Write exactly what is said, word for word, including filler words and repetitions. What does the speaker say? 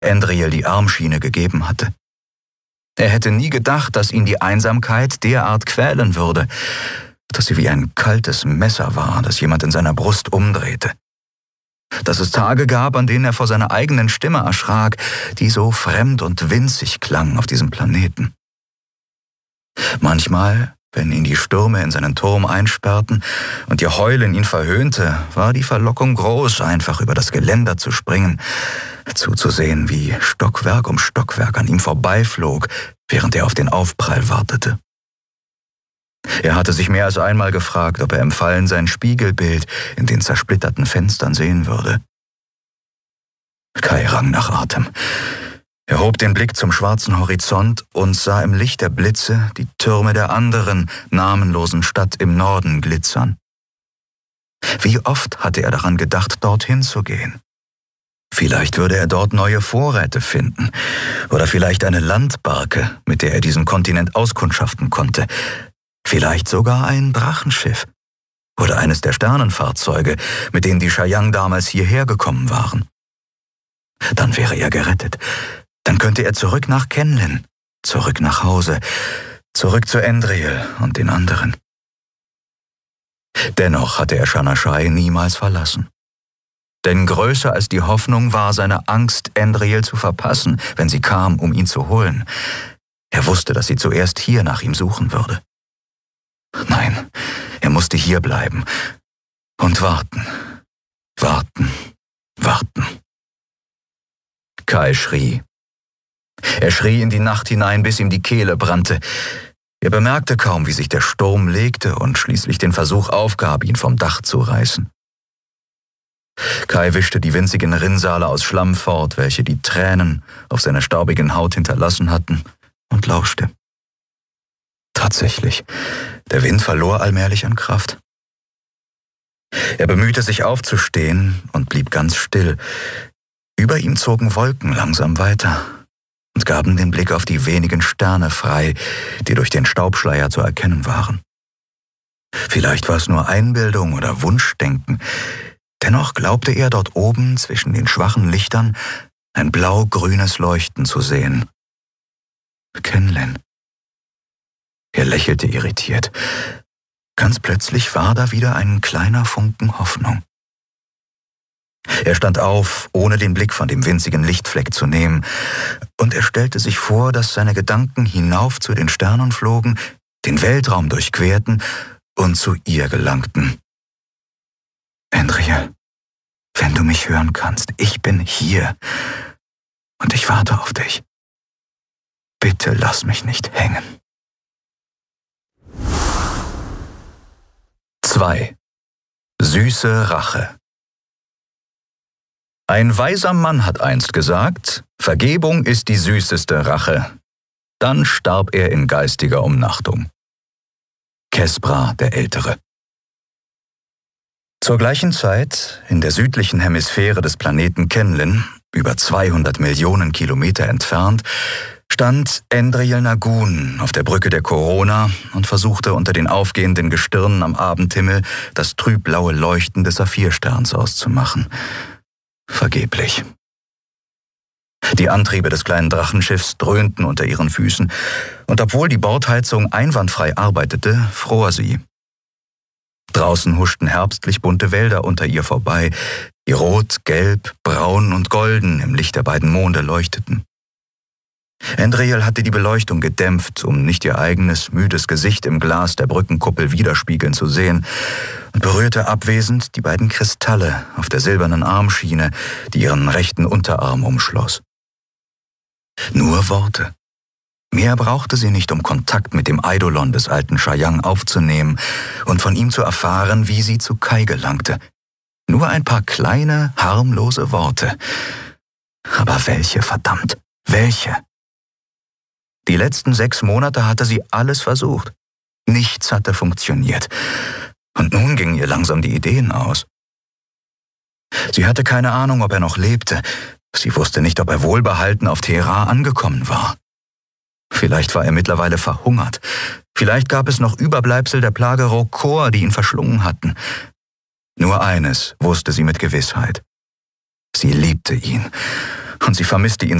Andriel die Armschiene gegeben hatte. Er hätte nie gedacht, dass ihn die Einsamkeit derart quälen würde, dass sie wie ein kaltes Messer war, das jemand in seiner Brust umdrehte. Dass es Tage gab, an denen er vor seiner eigenen Stimme erschrak, die so fremd und winzig klang auf diesem Planeten. Manchmal, wenn ihn die Stürme in seinen Turm einsperrten und ihr Heulen ihn verhöhnte, war die Verlockung groß, einfach über das Geländer zu springen, zuzusehen, wie Stockwerk um Stockwerk an ihm vorbeiflog, während er auf den Aufprall wartete. Er hatte sich mehr als einmal gefragt, ob er im Fallen sein Spiegelbild in den zersplitterten Fenstern sehen würde. Kai rang nach Atem. Er hob den Blick zum schwarzen Horizont und sah im Licht der Blitze die Türme der anderen, namenlosen Stadt im Norden glitzern. Wie oft hatte er daran gedacht, dorthin zu gehen? Vielleicht würde er dort neue Vorräte finden oder vielleicht eine Landbarke, mit der er diesen Kontinent auskundschaften konnte. Vielleicht sogar ein Drachenschiff oder eines der Sternenfahrzeuge, mit denen die Chayang damals hierher gekommen waren. Dann wäre er gerettet. Dann könnte er zurück nach Kenlin, zurück nach Hause, zurück zu Andriel und den anderen. Dennoch hatte er Shanashai niemals verlassen. Denn größer als die Hoffnung war seine Angst, Andriel zu verpassen, wenn sie kam, um ihn zu holen. Er wusste, dass sie zuerst hier nach ihm suchen würde. Nein, er musste hier bleiben und warten, warten, warten. Kai schrie. Er schrie in die Nacht hinein, bis ihm die Kehle brannte. Er bemerkte kaum, wie sich der Sturm legte und schließlich den Versuch aufgab, ihn vom Dach zu reißen. Kai wischte die winzigen Rinnsale aus Schlamm fort, welche die Tränen auf seiner staubigen Haut hinterlassen hatten, und lauschte. Tatsächlich, der Wind verlor allmählich an Kraft. Er bemühte sich aufzustehen und blieb ganz still. Über ihm zogen Wolken langsam weiter und gaben den Blick auf die wenigen Sterne frei, die durch den Staubschleier zu erkennen waren. Vielleicht war es nur Einbildung oder Wunschdenken. Dennoch glaubte er, dort oben zwischen den schwachen Lichtern ein blau-grünes Leuchten zu sehen. Kenlin. Er lächelte irritiert. Ganz plötzlich war da wieder ein kleiner Funken Hoffnung. Er stand auf, ohne den Blick von dem winzigen Lichtfleck zu nehmen, und er stellte sich vor, dass seine Gedanken hinauf zu den Sternen flogen, den Weltraum durchquerten und zu ihr gelangten. Andriel, wenn du mich hören kannst, ich bin hier und ich warte auf dich. Bitte lass mich nicht hängen. zwei. Süße Rache. Ein weiser Mann hat einst gesagt, Vergebung ist die süßeste Rache. Dann starb er in geistiger Umnachtung. Kespra der Ältere. Zur gleichen Zeit, in der südlichen Hemisphäre des Planeten Kenlin, über zweihundert Millionen Kilometer entfernt, stand Andriel Nagun auf der Brücke der Corona und versuchte unter den aufgehenden Gestirnen am Abendhimmel das trübblaue Leuchten des Saphirsterns auszumachen. Vergeblich. Die Antriebe des kleinen Drachenschiffs dröhnten unter ihren Füßen, und obwohl die Bordheizung einwandfrei arbeitete, fror sie. Draußen huschten herbstlich bunte Wälder unter ihr vorbei, die rot, gelb, braun und golden im Licht der beiden Monde leuchteten. Andriel hatte die Beleuchtung gedämpft, um nicht ihr eigenes, müdes Gesicht im Glas der Brückenkuppel widerspiegeln zu sehen, und berührte abwesend die beiden Kristalle auf der silbernen Armschiene, die ihren rechten Unterarm umschloss. Nur Worte. Mehr brauchte sie nicht, um Kontakt mit dem Eidolon des alten Chayang aufzunehmen und von ihm zu erfahren, wie sie zu Kai gelangte. Nur ein paar kleine, harmlose Worte. Aber welche, verdammt, welche? Die letzten sechs Monate hatte sie alles versucht. Nichts hatte funktioniert. Und nun gingen ihr langsam die Ideen aus. Sie hatte keine Ahnung, ob er noch lebte. Sie wusste nicht, ob er wohlbehalten auf Tehra angekommen war. Vielleicht war er mittlerweile verhungert. Vielleicht gab es noch Überbleibsel der Plage Rokor, die ihn verschlungen hatten. Nur eines wusste sie mit Gewissheit. Sie liebte ihn. und sie vermisste ihn